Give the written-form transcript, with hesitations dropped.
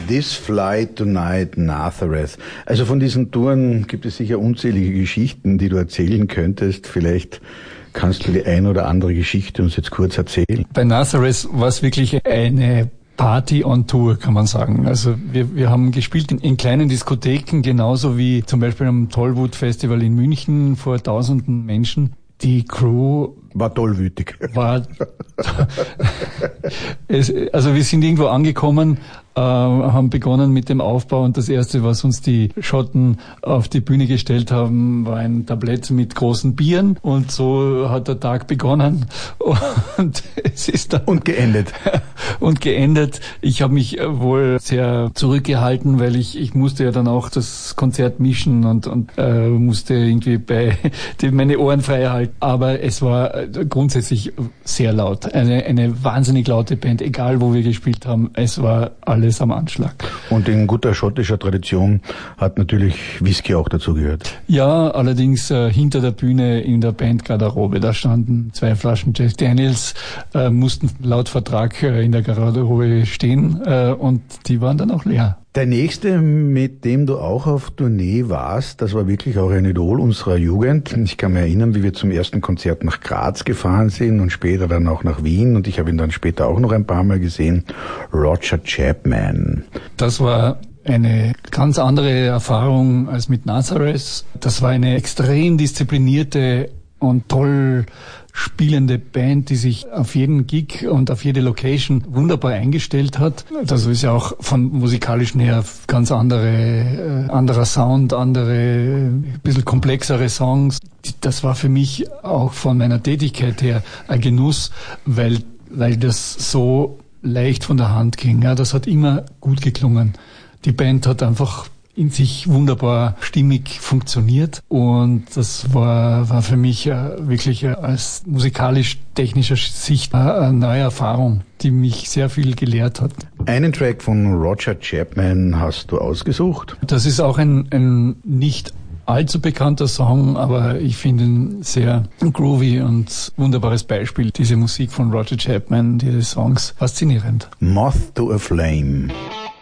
This Flight Tonight, Nazareth. Also von diesen Touren gibt es sicher unzählige Geschichten, die du erzählen könntest. Vielleicht kannst du die ein oder andere Geschichte uns jetzt kurz erzählen. Bei Nazareth war es wirklich eine Party on Tour, kann man sagen. Also wir haben gespielt in kleinen Diskotheken, genauso wie zum Beispiel am Tollwood Festival in München vor tausenden Menschen. Die Crew war tollwütig. Also wir sind irgendwo angekommen, haben begonnen mit dem Aufbau und das Erste, was uns die Schotten auf die Bühne gestellt haben, war ein Tablett mit großen Bieren und so hat der Tag begonnen und es ist dann und geendet. Ich habe mich wohl sehr zurückgehalten, weil ich musste ja dann auch das Konzert mischen und musste irgendwie meine Ohren frei halten. Aber es war grundsätzlich sehr laut. Eine wahnsinnig laute Band, egal wo wir gespielt haben. Es war alles am Anschlag. Und in guter schottischer Tradition hat natürlich Whisky auch dazu gehört. Ja, allerdings hinter der Bühne in der Bandgarderobe. Da standen 2 Flaschen Jack Daniels, mussten laut Vertrag in der Garderobe stehen und die waren dann auch leer. Der nächste, mit dem du auch auf Tournee warst, das war wirklich auch ein Idol unserer Jugend. Ich kann mich erinnern, wie wir zum ersten Konzert nach Graz gefahren sind und später dann auch nach Wien und ich habe ihn dann später auch noch ein paar Mal gesehen. Roger Chapman. Das war eine ganz andere Erfahrung als mit Nazareth. Das war eine extrem disziplinierte und toll spielende Band, die sich auf jeden Gig und auf jede Location wunderbar eingestellt hat. Das ist ja auch von musikalischen her ganz anderer Sound, ein bisschen komplexere Songs. Das war für mich auch von meiner Tätigkeit her ein Genuss, weil das so leicht von der Hand ging. Ja, das hat immer gut geklungen. Die Band hat einfach in sich wunderbar stimmig funktioniert und das war für mich wirklich aus musikalisch-technischer Sicht eine neue Erfahrung, die mich sehr viel gelehrt hat. Einen Track von Roger Chapman hast du ausgesucht? Das ist auch ein nicht allzu bekannter Song, aber ich finde ihn sehr groovy und wunderbares Beispiel. Diese Musik von Roger Chapman, diese Songs, faszinierend. Moth to a Flame.